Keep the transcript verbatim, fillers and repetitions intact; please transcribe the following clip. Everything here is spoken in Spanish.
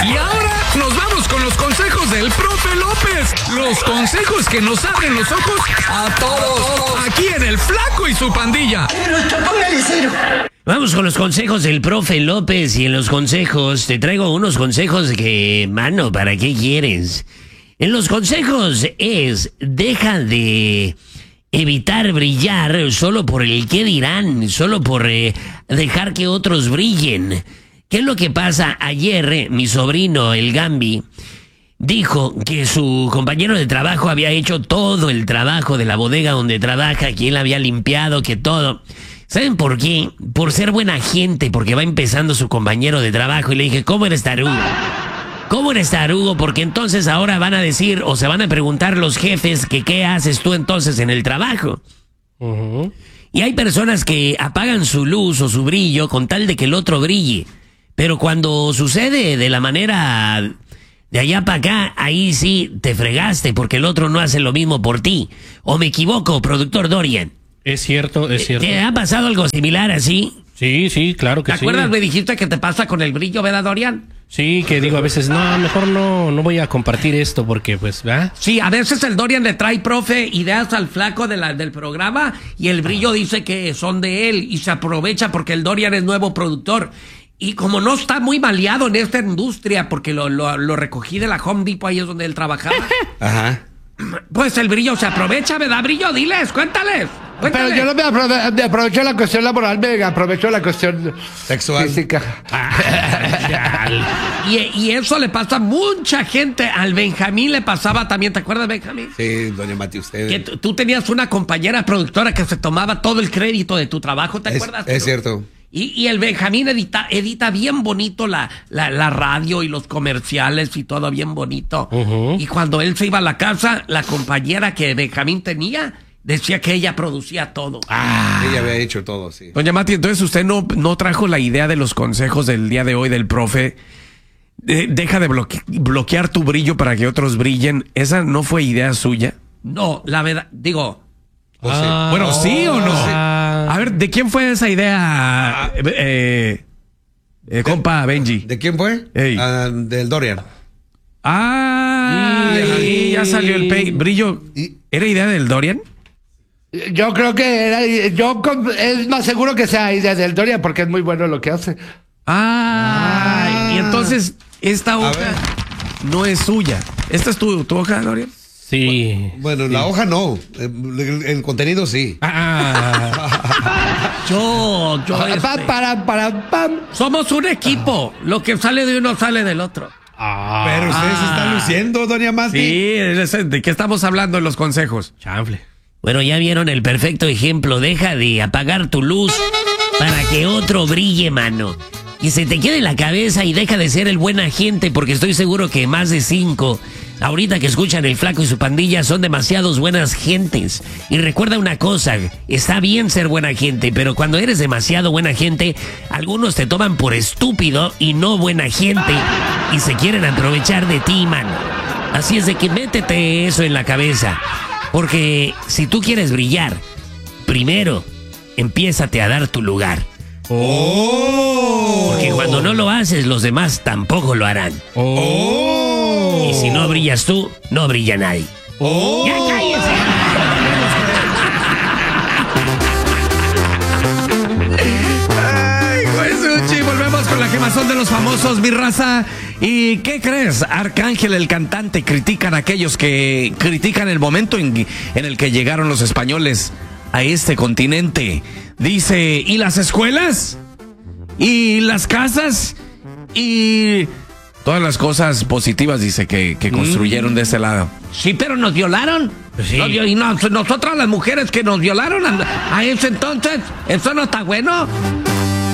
Y ahora nos vamos con los consejos del profe López. Los consejos que nos abren los ojos a todos. Aquí en El Flaco y su Pandilla. Vamos con los consejos del profe López. Y en los consejos te traigo unos consejos que, mano, ¿para qué quieres? En los consejos es, deja de evitar brillar solo por el qué dirán, solo por eh, dejar que otros brillen. ¿Qué es lo que pasa? Ayer eh, mi sobrino, el Gambi, dijo que su compañero de trabajo había hecho todo el trabajo de la bodega donde trabaja, que él había limpiado, que todo. ¿Saben por qué? Por ser buena gente, porque va empezando su compañero de trabajo. Y le dije, ¿cómo eres tarugo? ¿Cómo eres tarugo? Porque entonces ahora van a decir, o se van a preguntar los jefes, que qué haces tú entonces en el trabajo. Uh-huh. Y hay personas que apagan su luz o su brillo con tal de que el otro brille. Pero cuando sucede de la manera de allá para acá, ahí sí te fregaste porque el otro no hace lo mismo por ti. ¿O me equivoco, productor Dorian? Es cierto, es cierto. ¿Te ha pasado algo similar así? Sí, sí, claro que sí. ¿Te acuerdas? Me dijiste que te pasa con el brillo, ¿verdad, Dorian? Sí, que digo a veces, no, mejor no, no voy a compartir esto porque, pues, ¿verdad? Sí, a veces el Dorian le trae, profe, ideas al flaco de la, del programa y el brillo dice que son de él y se aprovecha porque el Dorian es nuevo productor. Y como no está muy maleado en esta industria, porque lo, lo, lo recogí de la Home Depot, ahí es donde él trabajaba. Ajá. Pues el brillo se aprovecha, ¿verdad, brillo? Diles, cuéntales. Cuéntales. Pero yo no me, aprove me aprovecho la cuestión laboral, me aprovecho la cuestión sexual. Física. y, y eso le pasa a mucha gente. Al Benjamín le pasaba también, ¿te acuerdas, Benjamín? Sí, doña Mati, usted. Que tú tenías una compañera productora que se tomaba todo el crédito de tu trabajo, ¿te es, acuerdas? Es cierto. Y, y el Benjamín edita, edita bien bonito la, la, la radio y los comerciales y todo bien bonito. Uh-huh. Y cuando él se iba a la casa, la compañera que Benjamín tenía decía que ella producía todo. Ah, ella había hecho todo, sí. Doña Mati, entonces usted no, no trajo la idea de los consejos del día de hoy del profe. De, deja de bloque, bloquear tu brillo para que otros brillen. ¿Esa no fue idea suya? No, la verdad, digo... Oh, sí. Ah, bueno, ¿sí o no? Sí. A ver, ¿de quién fue esa idea, eh, eh, eh, compa Benji? ¿De quién fue? Hey. Uh, del Dorian. Ah, y ahí ya salió el pay. Brillo. ¿Era idea del Dorian? Yo creo que era, yo es más seguro que sea idea del Dorian porque es muy bueno lo que hace. Ah, ah. Y entonces esta hoja no es suya. ¿Esta es tu, tu hoja, Dorian? Sí. Bueno, sí. La hoja no. El, el contenido sí. Ah. yo, yo. Este... Para, para, para, pam. Somos un equipo. Lo que sale de uno sale del otro. Ah. Pero ustedes se están luciendo, doña Mati. Sí, ¿de qué estamos hablando en los consejos? Chanfle. Bueno, ya vieron el perfecto ejemplo. Deja de apagar tu luz para que otro brille, mano. Y se te quede en la cabeza y deja de ser el buena gente, porque estoy seguro que más de cinco, ahorita que escuchan El Flaco y su Pandilla, son demasiados buenas gentes. Y recuerda una cosa, está bien ser buena gente, pero cuando eres demasiado buena gente, algunos te toman por estúpido y no buena gente, y se quieren aprovechar de ti, mano. Así es de que métete eso en la cabeza, porque si tú quieres brillar, primero, empiézate a dar tu lugar. Oh. Porque cuando no lo haces, los demás tampoco lo harán. Oh. Y si no brillas tú, no brilla nadie. Oh. ¡Ya cállese! ¡Ay, Güesuchi! Volvemos con la quemazón de los famosos, mi raza. ¿Y qué crees? Arcángel, el cantante, critican a aquellos que critican el momento en, en el que llegaron los españoles a este continente. Dice, ¿y las escuelas? ¿Y las casas? ¿Y todas las cosas positivas, dice, que, que construyeron mm. de ese lado? Sí, pero nos violaron. Sí. Y no, nosotras las mujeres que nos violaron a, a ese entonces, eso no está bueno.